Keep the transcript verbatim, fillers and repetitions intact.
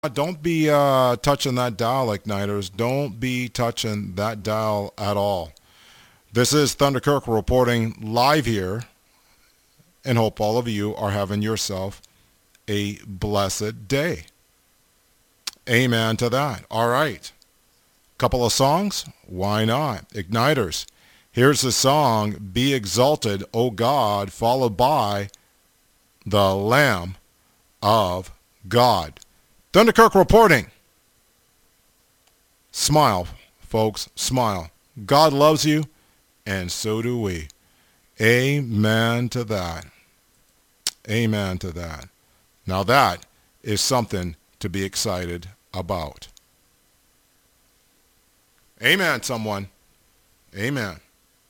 Don't be uh, touching that dial, Igniters. Don't be touching that dial at all. This is Thunder Kirk reporting live here, and hope all of you are having yourself a blessed day. Amen to that. All right. Couple of songs? Why not? Igniters. Here's the song, Be Exalted, O God, followed by the Lamb of God. Thunder Kirk reporting. Smile, folks, smile. God loves you, and so do we. Amen to that. Amen to that. Now that is something to be excited about. Amen, someone. Amen.